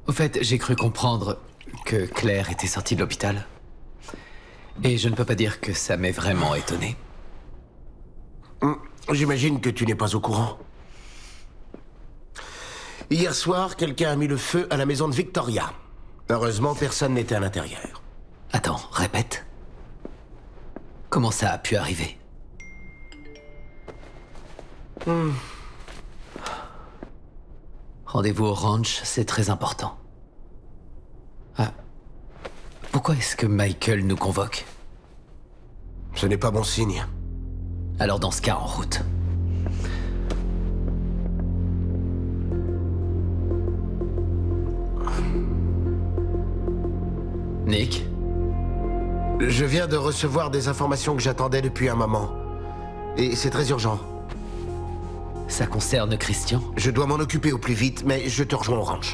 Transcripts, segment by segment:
Au fait, j'ai cru comprendre que Claire était sortie de l'hôpital. Et je ne peux pas dire que ça m'ait vraiment étonné. J'imagine que tu n'es pas au courant. Hier soir, quelqu'un a mis le feu à la maison de Victoria. Heureusement, personne n'était à l'intérieur. Attends, répète. Comment ça a pu arriver? Rendez-vous au ranch, c'est très important. Ah. Pourquoi est-ce que Michael nous convoque? Ce n'est pas bon signe. Alors dans ce cas, en route. Nick? Je viens de recevoir des informations que j'attendais depuis un moment. Et c'est très urgent. Ça concerne Christian? Je dois m'en occuper au plus vite, mais je te rejoins au ranch.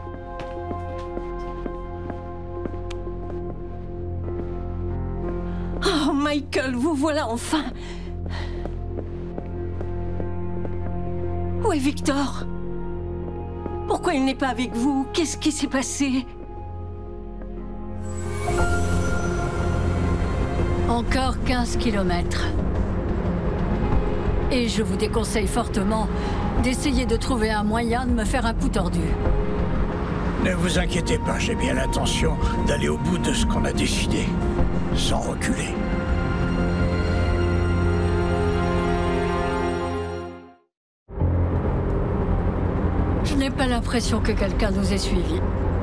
Oh, Michael, vous voilà enfin. Où est Victor? Pourquoi il n'est pas avec vous? Qu'est-ce qui s'est passé? Encore 15 kilomètres. Et je vous déconseille fortement d'essayer de trouver un moyen de me faire un coup tordu. Ne vous inquiétez pas, j'ai bien l'intention d'aller au bout de ce qu'on a décidé, sans reculer. Je n'ai pas l'impression que quelqu'un nous ait suivis.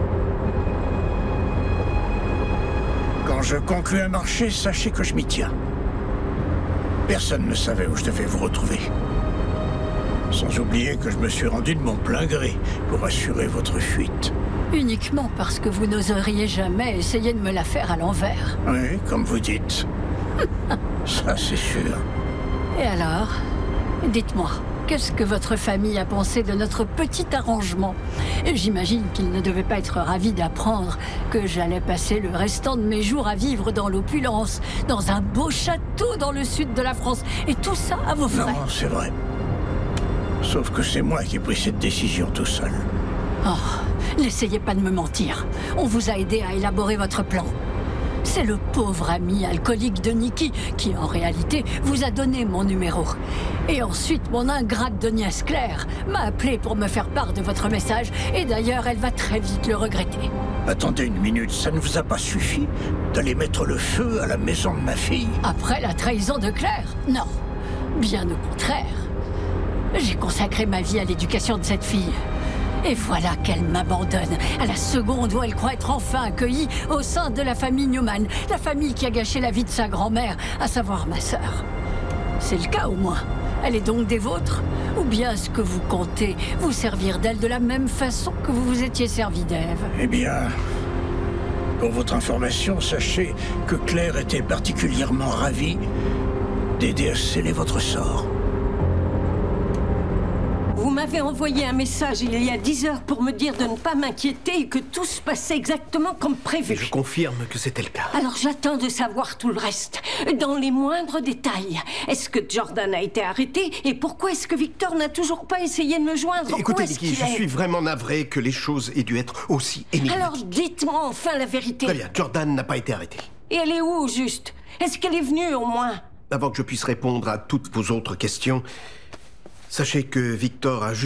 Quand je conclus un marché, sachez que je m'y tiens. Personne ne savait où je devais vous retrouver. Sans oublier que je me suis rendu de mon plein gré pour assurer votre fuite. Uniquement parce que vous n'oseriez jamais essayer de me la faire à l'envers. Oui, comme vous dites. Ça, c'est sûr. Et alors, dites-moi, qu'est-ce que votre famille a pensé de notre petit arrangement? J'imagine qu'ils ne devaient pas être ravis d'apprendre que j'allais passer le restant de mes jours à vivre dans l'opulence, dans un beau château dans le sud de la France, et tout ça à vos frais. Non, c'est vrai. Sauf que c'est moi qui ai pris cette décision tout seul. Oh, n'essayez pas de me mentir. On vous a aidé à élaborer votre plan. C'est le pauvre ami alcoolique de Nikki qui, en réalité, vous a donné mon numéro. Et ensuite, mon ingrate de nièce Claire m'a appelé pour me faire part de votre message. Et d'ailleurs, elle va très vite le regretter. Attendez une minute, ça ne vous a pas suffi d'aller mettre le feu à la maison de ma fille? Après la trahison de Claire? Non. Bien au contraire. J'ai consacré ma vie à l'éducation de cette fille. Et voilà qu'elle m'abandonne à la seconde où elle croit être enfin accueillie au sein de la famille Newman, la famille qui a gâché la vie de sa grand-mère, à savoir ma sœur. C'est le cas au moins. Elle est donc des vôtres? Ou bien est-ce que vous comptez vous servir d'elle de la même façon que vous vous étiez servi d'Ève? Eh bien, pour votre information, sachez que Claire était particulièrement ravie d'aider à sceller votre sort. Vous m'avez envoyé un message il y a 10 heures pour me dire de ne pas m'inquiéter et que tout se passait exactement comme prévu. Je confirme que c'était le cas. Alors j'attends de savoir tout le reste, dans les moindres détails. Est-ce que Jordan a été arrêté? Et pourquoi est-ce que Victor n'a toujours pas essayé de me joindre? Écoutez, Où est-ce Nikki, qu'il je est suis vraiment navré que les choses aient dû être aussi énigmatiques. Alors dites-moi enfin la vérité. Très bien, Jordan n'a pas été arrêté. Et elle est où, au juste? Est-ce qu'elle est venue, au moins? Avant que je puisse répondre à toutes vos autres questions, sachez que Victor a